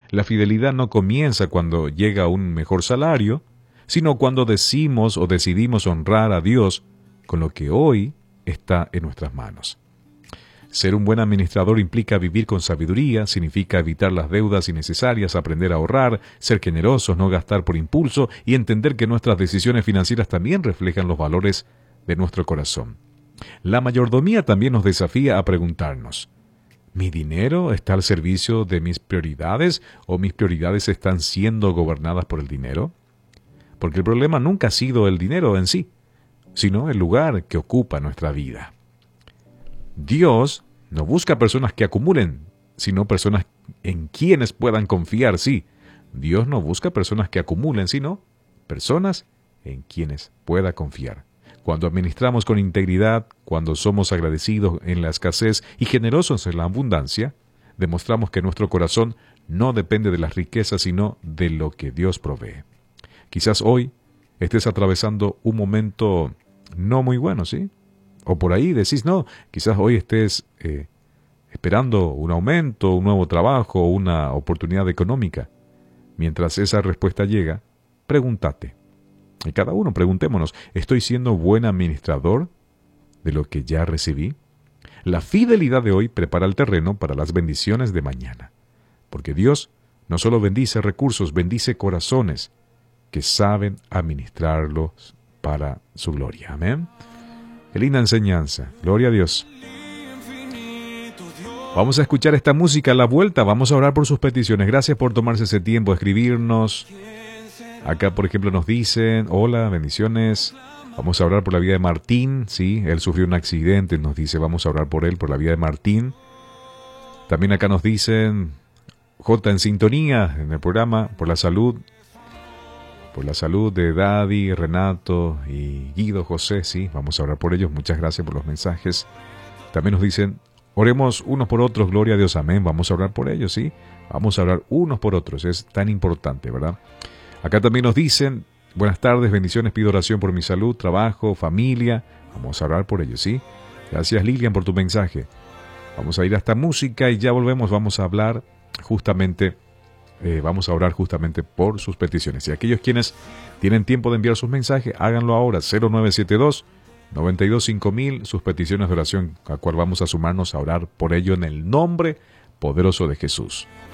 La fidelidad no comienza cuando llega un mejor salario, sino cuando decimos o decidimos honrar a Dios con lo que hoy está en nuestras manos. Ser un buen administrador implica vivir con sabiduría, significa evitar las deudas innecesarias, aprender a ahorrar, ser generosos, no gastar por impulso y entender que nuestras decisiones financieras también reflejan los valores de nuestro corazón. La mayordomía también nos desafía a preguntarnos, ¿mi dinero está al servicio de mis prioridades o mis prioridades están siendo gobernadas por el dinero? Porque el problema nunca ha sido el dinero en sí, sino el lugar que ocupa nuestra vida. Dios no busca personas que acumulen, sino personas en quienes puedan confiar, sí. Dios no busca personas que acumulen, sino personas en quienes pueda confiar. Cuando administramos con integridad, cuando somos agradecidos en la escasez y generosos en la abundancia, demostramos que nuestro corazón no depende de las riquezas, sino de lo que Dios provee. Quizás hoy estés atravesando un momento no muy bueno, ¿sí? O por ahí decís, no, quizás hoy estés esperando un aumento, un nuevo trabajo, una oportunidad económica. Mientras esa respuesta llega, pregúntate. Y cada uno preguntémonos, ¿estoy siendo buen administrador de lo que ya recibí? La fidelidad de hoy prepara el terreno para las bendiciones de mañana. Porque Dios no solo bendice recursos, bendice corazones que saben administrarlos para su gloria. Amén. Qué linda enseñanza. Gloria a Dios. Vamos a escuchar esta música a la vuelta. Vamos a orar por sus peticiones. Gracias por tomarse ese tiempo, escribirnos. Acá, por ejemplo, nos dicen, hola, bendiciones. Vamos a orar por la vida de Martín. Sí, él sufrió un accidente. Nos dice, vamos a orar por él, por la vida de Martín. También acá nos dicen, J en sintonía en el programa, por la salud de Daddy, Renato y Guido José, sí, vamos a orar por ellos, muchas gracias por los mensajes. También nos dicen, oremos unos por otros, gloria a Dios, amén, vamos a orar por ellos, sí, vamos a orar unos por otros, es tan importante, ¿verdad? Acá también nos dicen, buenas tardes, bendiciones, pido oración por mi salud, trabajo, familia, vamos a orar por ellos, sí. Gracias Lilian por tu mensaje. Vamos a ir a esta música y ya volvemos, vamos a hablar justamente... vamos a orar justamente por sus peticiones. Y aquellos quienes tienen tiempo de enviar sus mensajes, háganlo ahora, 0972-925000, sus peticiones de oración, a cual vamos a sumarnos a orar por ello en el nombre poderoso de Jesús.